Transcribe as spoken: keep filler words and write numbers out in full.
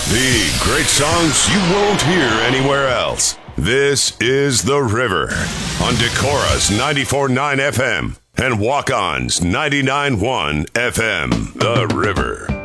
The great songs you won't hear anywhere else. This is The River on Decorah's ninety-four point nine F M and Walk-On's ninety-nine point one F M. The River.